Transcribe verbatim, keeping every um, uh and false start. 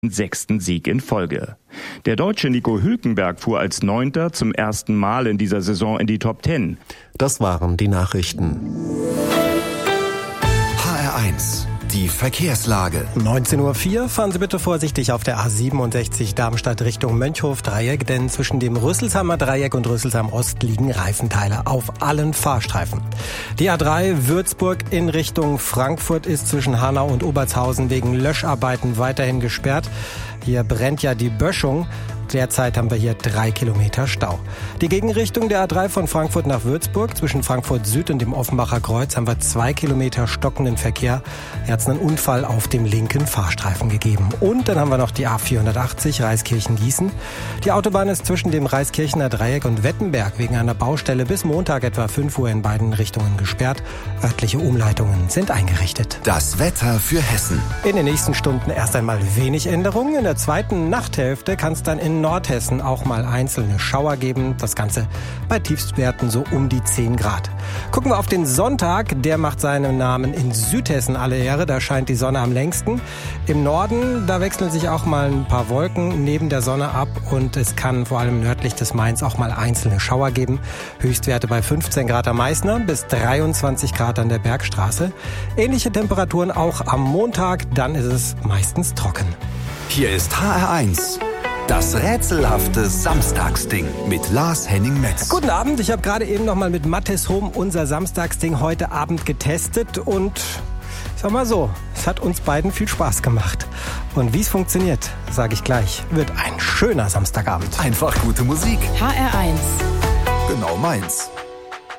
sechsten Sieg in Folge. Der Deutsche Nico Hülkenberg fuhr als Neunter zum ersten Mal in dieser Saison in die Top Ten. Das waren die Nachrichten. H R eins, die Verkehrslage. neunzehn Uhr vier, fahren Sie bitte vorsichtig auf der A siebenundsechzig Darmstadt Richtung Mönchhof-Dreieck, denn zwischen dem Rüsselsheimer Dreieck und Rüsselsheim Ost liegen Reifenteile auf allen Fahrstreifen. Die A drei Würzburg in Richtung Frankfurt ist zwischen Hanau und Obertshausen wegen Löscharbeiten weiterhin gesperrt. Hier brennt ja die Böschung. Derzeit haben wir hier drei Kilometer Stau. Die Gegenrichtung der A drei von Frankfurt nach Würzburg zwischen Frankfurt Süd und dem Offenbacher Kreuz haben wir zwei Kilometer stockenden Verkehr. Hier hat es einen Unfall auf dem linken Fahrstreifen gegeben. Und dann haben wir noch die A vierhundertachtzig Reiskirchen-Gießen. Die Autobahn ist zwischen dem Reiskirchener Dreieck und Wettenberg wegen einer Baustelle bis Montag etwa fünf Uhr in beiden Richtungen gesperrt. Örtliche Umleitungen sind eingerichtet. Das Wetter für Hessen. In den nächsten Stunden erst einmal wenig Änderungen. In der zweiten Nachthälfte kann es dann in Nordhessen auch mal einzelne Schauer geben. Das Ganze bei Tiefstwerten so um die zehn Grad. Gucken wir auf den Sonntag. Der macht seinen Namen in Südhessen alle Ehre. Da scheint die Sonne am längsten. Im Norden, da wechseln sich auch mal ein paar Wolken neben der Sonne ab. Und es kann vor allem nördlich des Mains auch mal einzelne Schauer geben. Höchstwerte bei fünfzehn Grad am Meißner bis dreiundzwanzig Grad an der Bergstraße. Ähnliche Temperaturen auch am Montag. Dann ist es meistens trocken. Hier ist H R eins. Das rätselhafte Samstagsding mit Lars Henning-Metz. Guten Abend, ich habe gerade eben noch mal mit Mattes Home unser Samstagsding heute Abend getestet und ich sag mal so, es hat uns beiden viel Spaß gemacht. Und wie es funktioniert, sage ich gleich, wird ein schöner Samstagabend. Einfach gute Musik. H R eins. Genau meins.